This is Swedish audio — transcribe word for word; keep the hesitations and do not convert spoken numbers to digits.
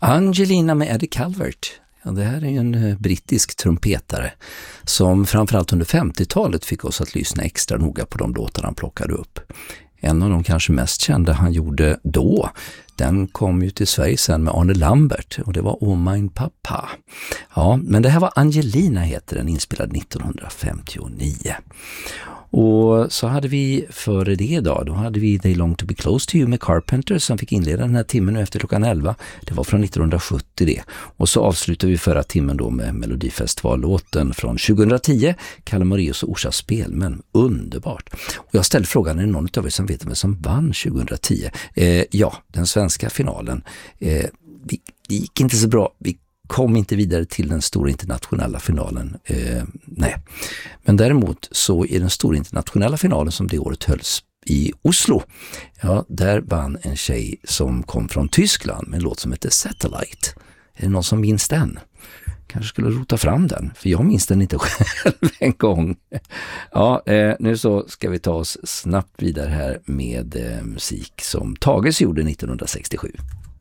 Angelina med Eddie Calvert. Ja, det här är en brittisk trumpetare som framförallt under femtiotalet fick oss att lyssna extra noga på de låtar han plockade upp. En av de kanske mest kända han gjorde då, den kom ju till Sverige sen med Arne Lambert och det var Oh Mein Papa. Ja, men det här var Angelina heter den, inspelad nittonhundrafemtionio. Och så hade vi före det idag, då hade vi They Long to be Close to You med Carpenter som fick inleda den här timmen nu efter klockan elva. Det var från nittonhundrasjuttio det. Och så avslutade vi förra timmen då med Melodifestivallåten från tjugohundratio, Kalle Moraeus och Orsa Spelmän. Underbart. Och jag ställde frågan, är det någon av er som vet vem som vann tjugohundratio? Eh, ja, den svenska finalen. Eh, vi gick inte så bra, vi kom inte vidare till den stora internationella finalen. Eh, nej. Men däremot så i den stora internationella finalen som det året hölls i Oslo, ja, där vann en tjej som kom från Tyskland med en låt som heter Satellite. Är det någon som minns den? Kanske skulle rota fram den, för jag minns den inte själv en gång. Ja, eh, nu så ska vi ta oss snabbt vidare här med eh, musik som Tages gjorde nittonhundrasextiosju.